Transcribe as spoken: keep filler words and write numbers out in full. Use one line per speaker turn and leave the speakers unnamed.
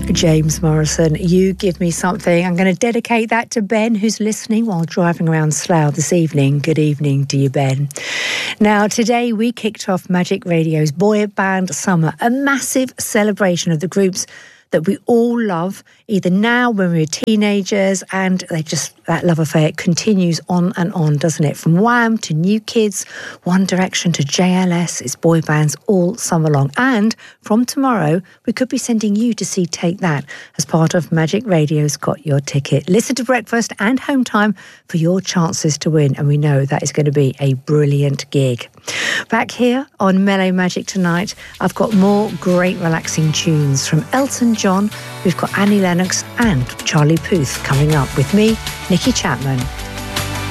James Morrison, You Give Me Something. I'm going to dedicate that to Ben, who's listening while driving around Slough this evening. Good evening to you, Ben. Now, today we kicked off Magic Radio's Boy Band Summer, a massive celebration of the groups that we all love, either now when we're teenagers, and they just, that love affair continues on and on, doesn't it? From Wham to New Kids, One Direction to J L S, it's boy bands all summer long. And from tomorrow, we could be sending you to see Take That as part of Magic Radio's Got Your Ticket. Listen to Breakfast and Home Time for your chances to win, and we know that is going to be a brilliant gig. Back here on Mellow Magic tonight, I've got more great relaxing tunes from Elton John. We've got Annie Lennox and Charlie Puth coming up with me, Nikki Chapman.